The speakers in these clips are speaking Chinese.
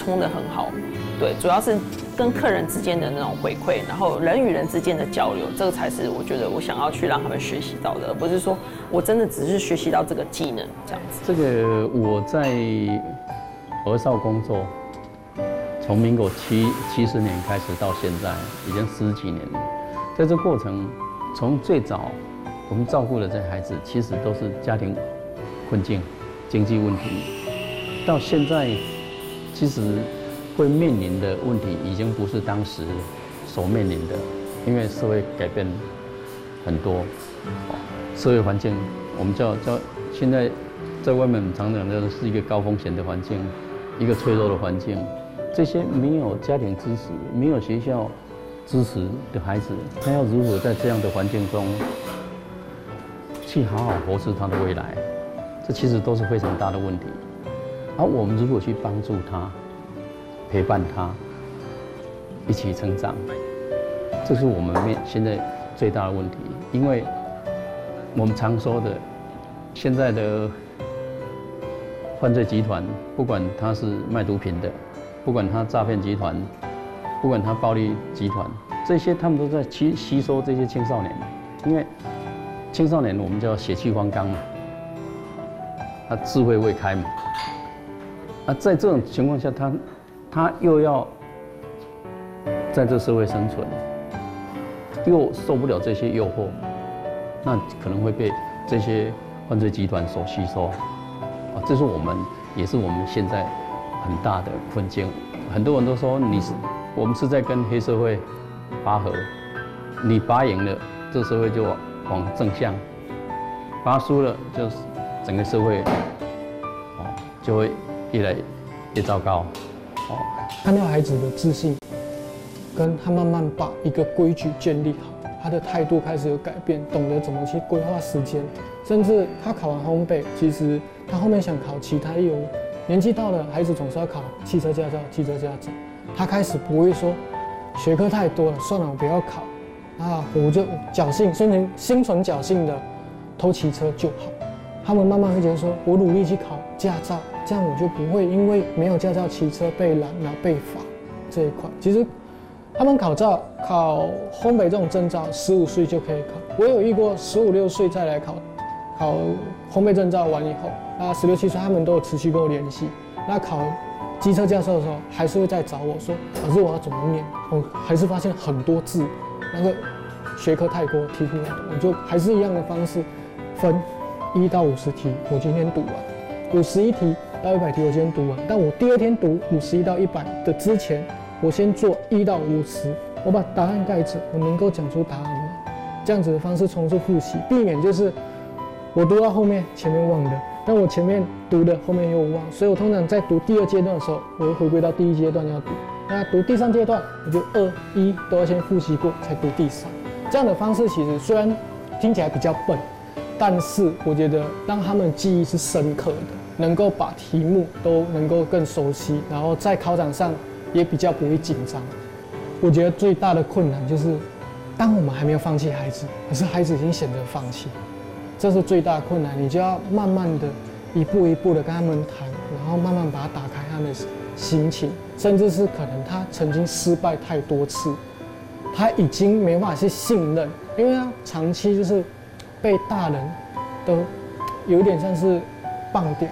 通的很好。对，主要是跟客人之间的那种回馈，然后人与人之间的交流，这个才是我觉得我想要去让他们学习到的，而不是说我真的只是学习到这个技能这样子。 这个我在儿少工作，从民国70年开始到现在，已经10几年了。在这过程，从最早我们照顾的这些孩子，其实都是家庭困境、经济问题，到现在其实会面临的问题已经不是当时所面临的，因为社会改变很多，社会环境我们叫现在在外面常讲的是一个高风险的环境，一个脆弱的环境。这些没有家庭支持、没有学校支持的孩子，他要如何在这样的环境中去好好活出他的未来？这其实都是非常大的问题。而我们如果去帮助他、陪伴他，一起成长，这是我们现在最大的问题。因为我们常说的，现在的犯罪集团，不管他是卖毒品的，不管他诈骗集团，不管他暴力集团，这些他们都在吸收这些青少年，因为青少年我们叫血气方刚嘛，他智慧未开嘛，在这种情况下，他又要在这社会生存，又受不了这些诱惑，那可能会被这些犯罪集团所吸收，这是也是我们现在很大的困境。很多人都说我们是在跟黑社会拔河，你拔赢了，这社会就往正向；拔输了，就是整个社会就会越来越糟糕。 看到孩子的自信，跟他慢慢把一个规矩建立好，他的态度开始有改变，懂得怎么去规划时间，甚至他考完烘焙，其实他后面想考其他业务，年纪到了，孩子总是要考汽车驾照、汽车驾照，他开始不会说学科太多了，算了，我不要考啊，我就侥幸，心存侥幸的偷骑车就好。他们慢慢会觉得说，我努力去考驾照，这样我就不会因为没有驾照骑车被拦然后被罚这一块。其实他们考烘焙这种证照，15岁就可以考。我有遇过15、16岁再来考烘焙证照完以后，那16、17岁他们都有持续跟我联系。那考机车驾照的时候，还是会再找我说，老师我要怎么念？我还是发现很多字，那个学科太多，题目太多，我就还是一样的方式分1到50题，我今天读完；51题到100题，我今天读完。但我第二天读51到100的之前，我先做1到50，我把答案盖着，我能够讲出答案吗？这样子的方式重复复习，避免就是我读到后面前面忘的，但我前面读的后面又忘，所以我通常在读第2阶段的时候，我会回归到第1阶段要读。那读第3阶段，我就2、1都要先复习过，才读第3。这样的方式其实虽然听起来比较笨，但是我觉得让他们记忆是深刻的，能够把题目都能够更熟悉，然后在考场上也比较不会紧张。我觉得最大的困难就是，当我们还没有放弃孩子，可是孩子已经选择放弃，这是最大的困难。你就要慢慢的、一步一步的跟他们谈，然后慢慢把他打开他们的心情，甚至是可能他曾经失败太多次，他已经没办法去信任，因为他长期就是被大人都有点像是棒掉，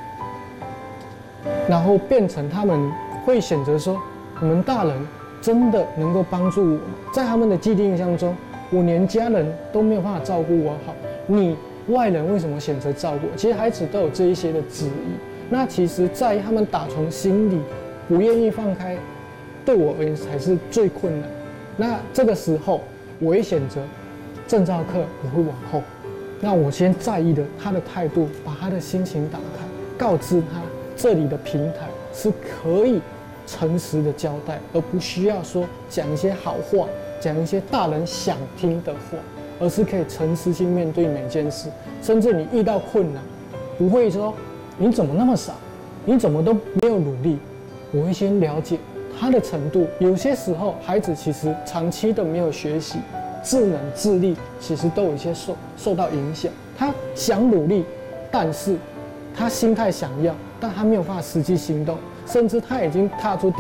然后变成他们会选择说，我们大人真的能够帮助我吗？在他们的既定印象中，我连家人都没有办法照顾我好，你外人为什么选择照顾我？其实孩子都有这一些的质疑。那其实在他们打从心里不愿意放开，对我而言才是最困难。那这个时候，我会选择证照课，我会往后。那我先在意的他的态度，把他的心情打开，告知他这里的平台是可以诚实的交代，而不需要说讲一些好话，讲一些大人想听的话，而是可以诚实性面对每件事。甚至你遇到困难，不会说你怎么那么傻，你怎么都没有努力。我会先了解他的程度。有些时候，孩子其实长期的没有学习，智能、智力其实都有一些受到影响。他想努力，但是他心态想要，但他没有办法实际行动， 甚至他已经踏出